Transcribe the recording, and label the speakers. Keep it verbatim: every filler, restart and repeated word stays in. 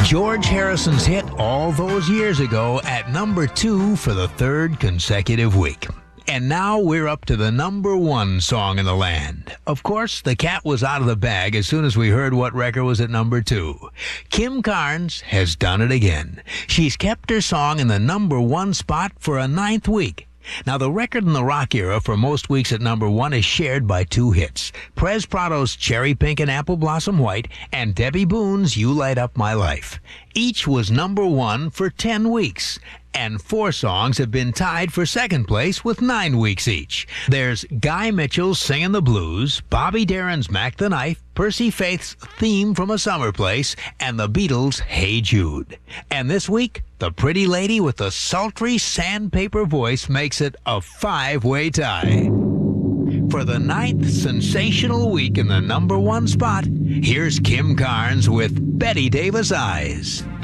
Speaker 1: George Harrison's hit all those years ago at number two for the third consecutive week. And now we're up to the number one song in the land. Of course, the cat was out of the bag as soon as we heard what record was at number two. Kim Carnes has done it again. She's kept her song in the number one spot for a ninth week. Now, the record in the rock era for most weeks at number one is shared by two hits, Perez Prado's Cherry Pink and Apple Blossom White and Debbie Boone's You Light Up My Life. Each was number one for ten weeks, and four songs have been tied for second place with nine weeks each. There's Guy Mitchell's Singin' the Blues, Bobby Darin's Mac the Knife, Percy Faith's Theme from a Summer Place, and the Beatles' Hey Jude. And this week, the pretty lady with the sultry sandpaper voice makes it a five-way tie. For the ninth sensational week in the number one spot, here's Kim Carnes with Betty Davis Eyes.